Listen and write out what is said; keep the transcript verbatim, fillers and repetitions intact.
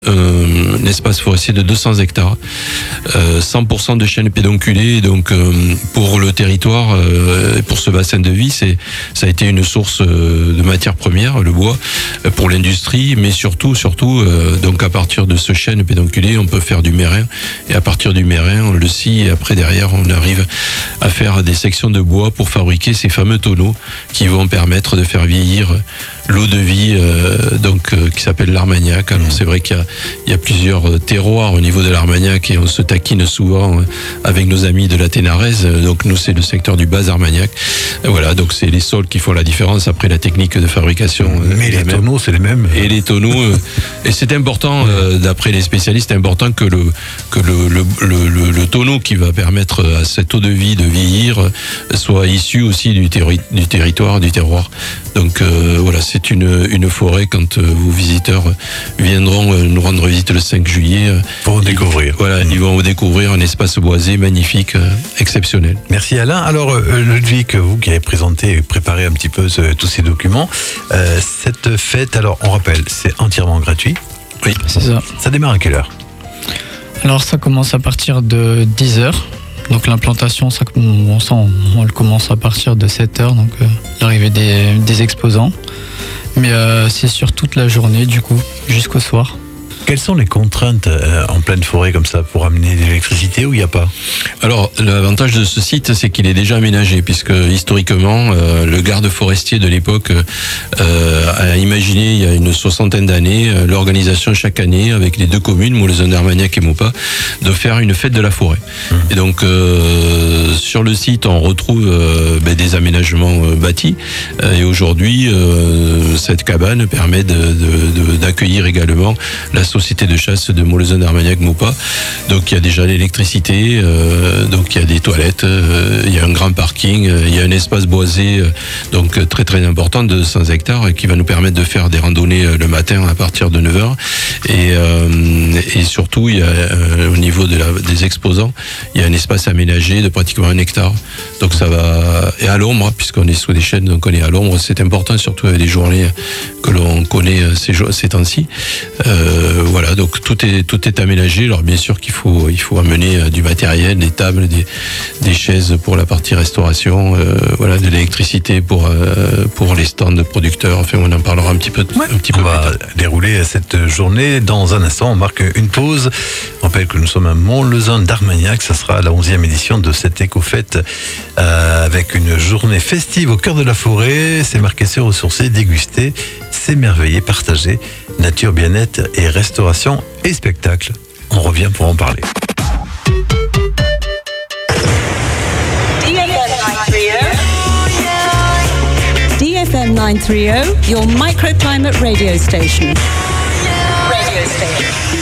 Euh, un espace forestier de deux cents hectares, euh, cent pour cent de chênes pédonculés. Donc euh, pour le territoire, euh, pour ce bassin de vie, c'est ça a été une source euh, de matière première, le bois, euh, pour l'industrie, mais surtout, surtout, euh, donc à partir de ce chêne pédonculé, on peut faire du mérin, et à partir du mérin, on le scie, et après derrière, on arrive à faire des sections de bois pour fabriquer ces fameux tonneaux qui vont permettre de faire vieillir l'eau de vie, euh, donc euh, qui s'appelle l'Armagnac. Alors c'est vrai qu'il y a Il y a plusieurs terroirs au niveau de l'Armagnac et on se taquine souvent avec nos amis de la Ténarèze. Donc nous, c'est le secteur du bas Armagnac. Voilà, donc c'est les sols qui font la différence. Après, la technique de fabrication. Mais les tonneaux, c'est les mêmes. Et les tonneaux. Et c'est important, d'après les spécialistes, c'est important que le que le, le, le, le, le tonneau qui va permettre à cette eau de vie de vieillir soit issu aussi du, terri- du territoire, du terroir. Donc euh, voilà, c'est une une forêt. Quand euh, vos visiteurs viendront euh, nous rendre visite le cinq juillet. Pour découvrir. Voilà, ils vont découvrir un espace boisé magnifique, euh, exceptionnel. Merci Alain. Alors euh, Ludwig, vous qui avez présenté et préparé un petit peu ce, tous ces documents, euh, cette fête, alors on rappelle, c'est entièrement gratuit. Oui, c'est ça. Ça démarre à quelle heure? Alors ça commence à partir de dix heures. Donc l'implantation, ça, on, on, on le commence à partir de sept heures, donc euh, l'arrivée des, des exposants. Mais euh, c'est sur toute la journée du coup, jusqu'au soir. Quelles sont les contraintes euh, en pleine forêt comme ça pour amener de l'électricité ou il n'y a pas? Alors, l'avantage de ce site, c'est qu'il est déjà aménagé, puisque historiquement, euh, le garde forestier de l'époque euh, a imaginé, il y a une soixantaine d'années, euh, l'organisation chaque année, avec les deux communes, Molézan, Armagnac et Maupas, de faire une fête de la forêt. Mmh. Et donc, euh, sur le site, on retrouve euh, ben, des aménagements euh, bâtis, euh, et aujourd'hui, euh, cette cabane permet de, de, de, d'accueillir également la société de chasse de Molézan, Armagnac, Maupas. Donc il y a déjà l'électricité, euh, donc il y a des toilettes, euh, il y a un grand parking, euh, il y a un espace boisé, euh, donc très très important de cent hectares et qui va nous permettre de faire des randonnées euh, le matin à partir de neuf heures. Et, euh, et surtout, il y a euh, au niveau de la, des exposants, il y a un espace aménagé de pratiquement un hectare. Donc ça va, et à l'ombre, puisqu'on est sous des chênes, donc on est à l'ombre, c'est important, surtout avec les journées que l'on connaît ces, ces temps-ci. Euh, Voilà, donc tout est tout est aménagé. Alors bien sûr qu'il faut il faut amener du matériel, des tables, des des chaises pour la partie restauration, euh, voilà, de l'électricité pour euh, pour les stands de producteurs. Enfin, on en parlera un petit peu ouais, un petit on peu. On va plus tard. dérouler cette journée dans un instant. On marque une pause. On rappelle que nous sommes à Montlesan d'Armagnac. Ça sera la onzième édition de cette éco-fête euh, avec une journée festive au cœur de la forêt. C'est marqué se ressourcer, déguster, s'émerveiller, partager. Nature, bien-être et restauration et spectacle. On revient pour en parler. D F M nine thirty, your microclimate radio station. Radio station.